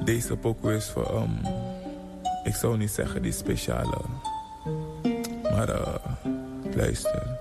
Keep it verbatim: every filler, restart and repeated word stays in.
deze pokoe is voor... Um, ik zou niet zeggen die speciale. Maar uh, luister.